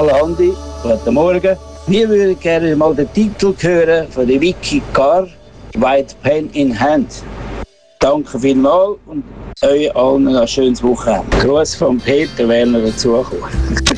Hallo Andi, guten Morgen. Wir würden gerne mal den Titel hören von der Vicky Carr, White Pen in Hand. Danke vielmals und euch allen ein schönes Wochenende. Gruß von Peter Werner dazugekommen.